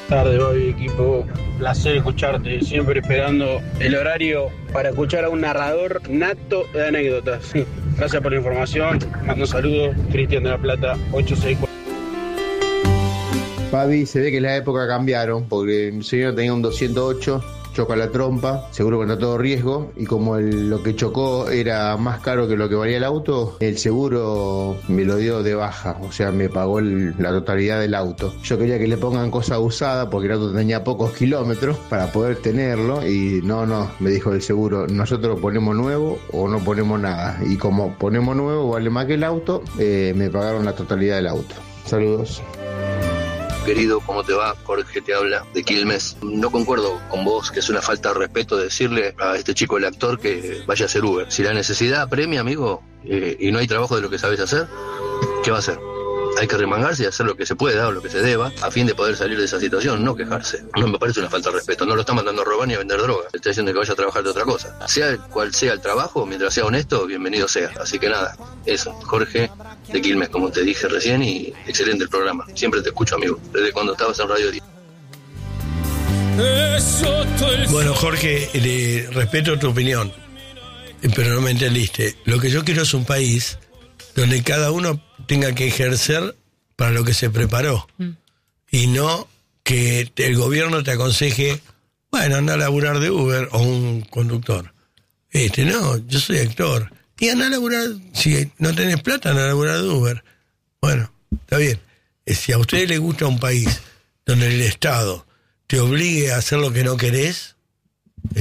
Tarde, Bobby, equipo. Placer escucharte. Siempre esperando el horario para escuchar a un narrador nato de anécdotas. Gracias por la información. Mando saludos. Cristian de la Plata, 864. Fabi, se ve que las épocas cambiaron, porque el señor tenía un 208, choca la trompa, seguro que no todo riesgo, y como lo que chocó era más caro que lo que valía el auto, el seguro me lo dio de baja, o sea, me pagó la totalidad del auto. Yo quería que le pongan cosa usada, porque el auto tenía pocos kilómetros para poder tenerlo, y no, me dijo el seguro, nosotros ponemos nuevo o no ponemos nada, y como ponemos nuevo vale más que el auto, me pagaron la totalidad del auto. Saludos. Querido, ¿cómo te va? Jorge te habla de Quilmes. No concuerdo con vos que es una falta de respeto decirle a este chico, el actor, que vaya a hacer Uber. Si la necesidad apremia, amigo, y no hay trabajo de lo que sabes hacer, ¿qué va a hacer? Hay que remangarse y hacer lo que se pueda o lo que se deba a fin de poder salir de esa situación, no quejarse. No me parece una falta de respeto. No lo está mandando a robar ni a vender drogas. Le está diciendo que vaya a trabajar de otra cosa. Sea cual sea el trabajo, mientras sea honesto, bienvenido sea. Así que nada, eso. Jorge de Quilmes, como te dije recién, y excelente el programa. Siempre te escucho, amigo, desde cuando estabas en Radio 10. Bueno, Jorge, respeto tu opinión, pero no me entendiste. Lo que yo quiero es un país donde cada uno tenga que ejercer para lo que se preparó. Y no que el gobierno te aconseje, bueno, anda a laburar de Uber o un conductor. No, yo soy actor. Y anda a laburar, si no tenés plata, anda a laburar de Uber. Bueno, está bien. Si a ustedes les gusta un país donde el Estado te obligue a hacer lo que no querés,